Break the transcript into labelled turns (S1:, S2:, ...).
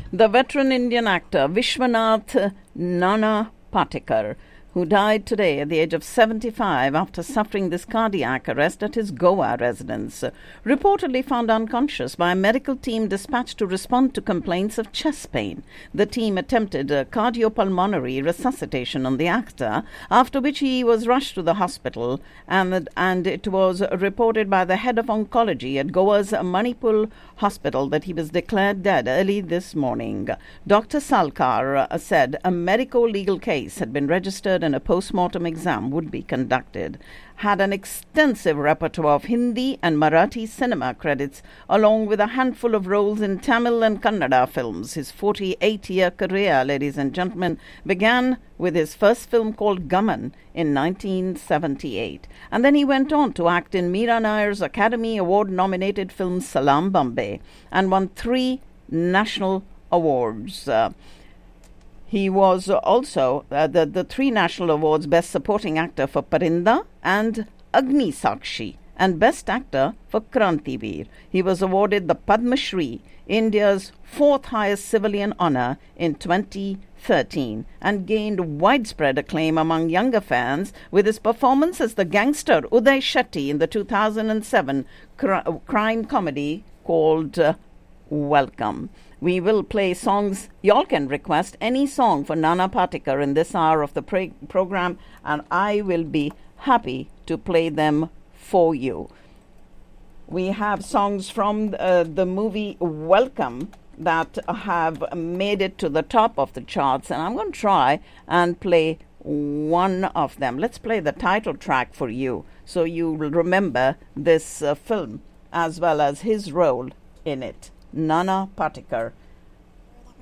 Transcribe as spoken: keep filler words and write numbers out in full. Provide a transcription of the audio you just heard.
S1: The veteran Indian actor Vishwanath Nana Patekar, who died today at the age of seventy-five after suffering this cardiac arrest at his Goa residence, reportedly found unconscious by a medical team dispatched to respond to complaints of chest pain. The team attempted a cardiopulmonary resuscitation on the actor, after which he was rushed to the hospital, and, and it was reported by the head of oncology at Goa's Manipur hospital that he was declared dead early this morning. Doctor Salkar uh, said a medico-legal case had been registered and a post-mortem exam would be conducted. Had an extensive repertoire of Hindi and Marathi cinema credits, along with a handful of roles in Tamil and Kannada films. His forty-eight-year career, ladies and gentlemen, began with his first film called Gaman in nineteen seventy-eight. And then he went on to act in Meera Nair's Academy Award-nominated film Salam Bombay and won three national awards. Uh, He was also uh, the, the three national awards, Best Supporting Actor for Parinda and Agni Sakshi, and Best Actor for Krantiveer. He was awarded the Padma Shri, India's fourth highest civilian honor, in twenty thirteen, and gained widespread acclaim among younger fans with his performance as the gangster Uday Shetty in the two thousand seven cr- crime comedy called uh, Welcome. We will play songs. Y'all can request any song for Nana Patekar in this hour of the pre- program, and I will be happy to play them for you. We have songs from uh, the movie Welcome that have made it to the top of the charts, and I'm going to try and play one of them. Let's play the title track for you so you will remember this uh, film as well as his role in it. Nana Patekar